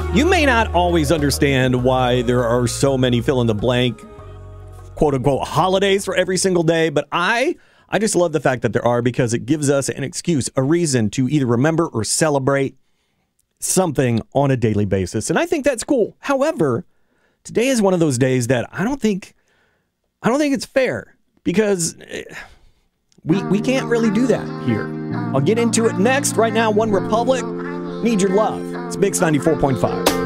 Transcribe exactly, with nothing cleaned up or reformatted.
You may not always understand why there are so many fill-in-the-blank, quote-unquote, holidays for every single day, but I, I just love the fact that there are because it gives us an excuse, a reason to either remember or celebrate something on a daily basis, and I think that's cool. However, today is one of those days that I don't think, I don't think it's fair because we we can't really do that here. I'll get into it next. Right now, One Republic, Need Your Love. It's Mix ninety-four point five.